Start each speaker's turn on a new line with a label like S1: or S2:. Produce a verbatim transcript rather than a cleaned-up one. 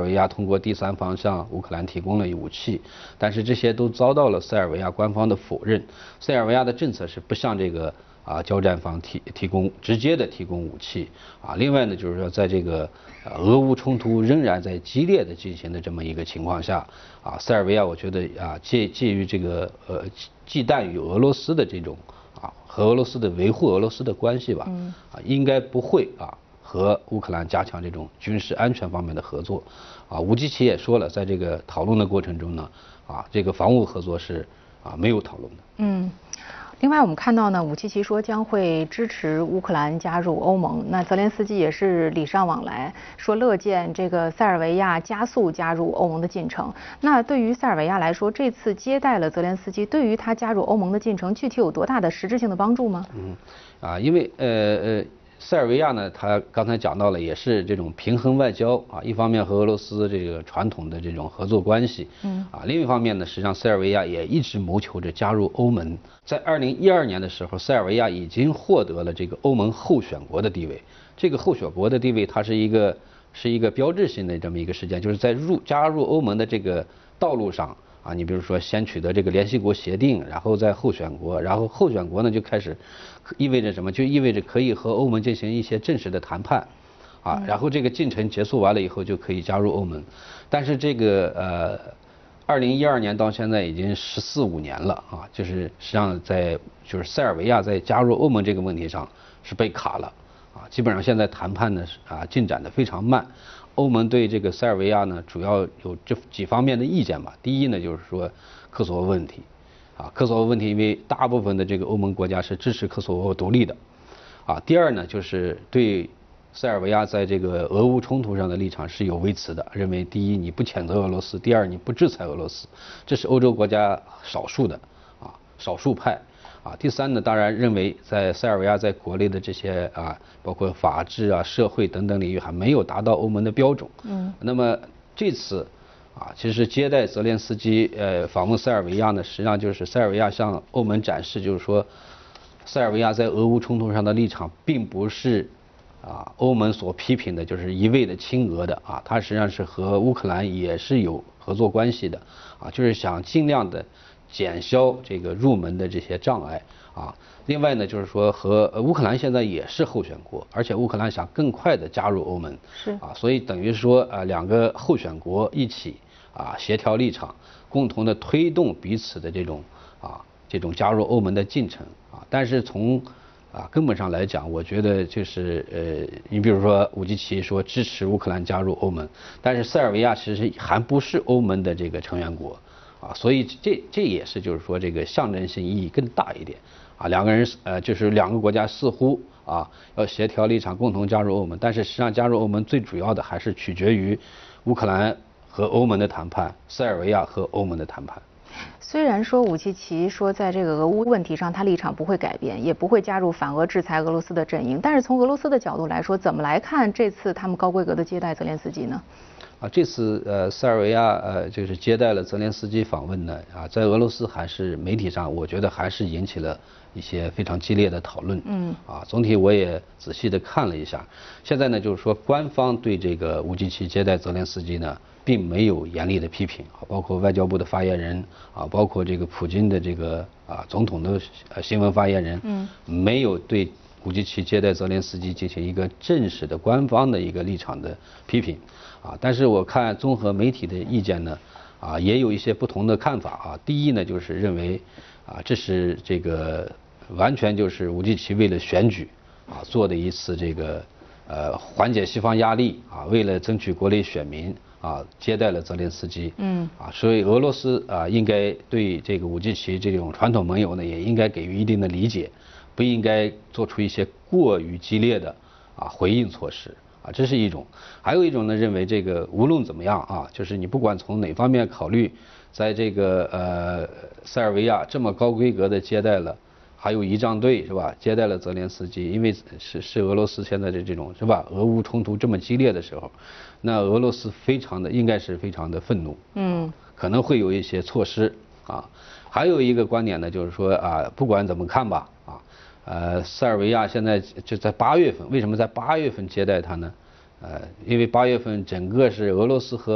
S1: 维亚通过第三方向乌克兰提供了武器，但是这些都遭到了塞尔维亚官方的否认。塞尔维亚的政策是不向这个啊交战方提提供直接的提供武器啊。另外呢，就是说在这个呃俄乌冲突仍然在激烈的进行的这么一个情况下啊，塞尔维亚我觉得啊介介于这个呃忌惮与俄罗斯的这种啊和俄罗斯的维护俄罗斯的关系吧，啊应该不会啊。和乌克兰加强这种军事安全方面的合作，啊，吴基奇也说了，在这个讨论的过程中呢，啊，这个防务合作是啊没有讨论的。
S2: 嗯，另外我们看到呢，武契奇说将会支持乌克兰加入欧盟，那泽连斯基也是礼尚往来，说乐见这个塞尔维亚加速加入欧盟的进程。那对于塞尔维亚来说，这次接待了泽连斯基，对于他加入欧盟的进程，具体有多大的实质性的帮助吗？
S1: 嗯，啊，因为呃呃。塞尔维亚呢，他刚才讲到了，也是这种平衡外交啊，一方面和俄罗斯这个传统的这种合作关系，嗯，啊，另一方面呢，实际上塞尔维亚也一直谋求着加入欧盟。在二零一二年的时候，塞尔维亚已经获得了这个欧盟候选国的地位。这个候选国的地位，它是一个是一个标志性的这么一个事件，就是在入加入欧盟的这个道路上。啊，你比如说先取得这个联系国协定，然后再候选国，然后候选国呢就开始，意味着什么？就意味着可以和欧盟进行一些正式的谈判，啊，然后这个进程结束完了以后就可以加入欧盟。但是这个呃，二零一二年到现在已经十四五年了啊，就是实际上在就是塞尔维亚在加入欧盟这个问题上是被卡了啊，基本上现在谈判呢啊进展的非常慢。欧盟对这个塞尔维亚呢，主要有这几方面的意见吧。第一呢，就是说科索沃问题，啊，科索沃问题，因为大部分的这个欧盟国家是支持科索沃独立的，啊。第二呢，就是对塞尔维亚在这个俄乌冲突上的立场是有微词的，认为第一你不谴责俄罗斯，第二你不制裁俄罗斯，这是欧洲国家少数的啊少数派。啊，第三呢，当然认为在塞尔维亚在国内的这些啊，包括法治啊、社会等等领域还没有达到欧盟的标准。嗯。那么这次啊，其实接待泽连斯基呃访问塞尔维亚呢，实际上就是塞尔维亚向欧盟展示，就是说塞尔维亚在俄乌冲突上的立场，并不是啊欧盟所批评的，就是一味的亲俄的啊，它实际上是和乌克兰也是有合作关系的啊，就是想尽量的。减消这个入门的这些障碍啊，另外呢，就是说和乌克兰现在也是候选国，而且乌克兰想更快的加入欧盟，
S2: 是
S1: 啊，所以等于说啊两个候选国一起啊协调立场，共同的推动彼此的这种啊这种加入欧盟的进程啊，但是从啊根本上来讲，我觉得就是呃，你比如说武基奇说支持乌克兰加入欧盟，但是塞尔维亚其实还不是欧盟的这个成员国。啊，所以这这也是就是说这个象征性意义更大一点啊，两个人呃就是两个国家似乎啊要协调立场共同加入欧盟，但是实际上加入欧盟最主要的还是取决于乌克兰和欧盟的谈判，塞尔维亚和欧盟的谈判。
S2: 虽然说武契奇说在这个俄乌问题上他立场不会改变，也不会加入反俄制裁俄罗斯的阵营，但是从俄罗斯的角度来说，怎么来看这次他们高规格的接待泽连斯基呢？
S1: 啊，这次呃塞尔维亚呃就是接待了泽连斯基访问呢啊，在俄罗斯还是媒体上，我觉得还是引起了一些非常激烈的讨论。嗯。啊，总体我也仔细的看了一下，现在呢就是说官方对这个武契奇接待泽连斯基呢，并没有严厉的批评啊，包括外交部的发言人啊，包括这个普京的这个啊总统的呃新闻发言人，嗯，没有对武契奇接待泽连斯基进行一个正式的官方的一个立场的批评。啊，但是我看综合媒体的意见呢，啊，也有一些不同的看法啊。第一呢，就是认为，啊，这是这个完全就是武契奇为了选举啊做的一次这个呃缓解西方压力啊，为了争取国内选民啊接待了泽连斯基。嗯。啊，所以俄罗斯啊应该对这个武契奇这种传统盟友呢，也应该给予一定的理解，不应该做出一些过于激烈的啊回应措施。啊，这是一种，还有一种呢，认为这个无论怎么样啊，就是你不管从哪方面考虑，在这个呃塞尔维亚这么高规格的接待了，还有仪仗队是吧？接待了泽连斯基，因为是是俄罗斯现在的这种是吧？俄乌冲突这么激烈的时候，那俄罗斯非常的应该是非常的愤怒，嗯，可能会有一些措施啊。还有一个观点呢，就是说啊，不管怎么看吧，啊。呃，塞尔维亚现在就在八月份，为什么在八月份接待他呢？呃，因为八月份整个是俄罗斯和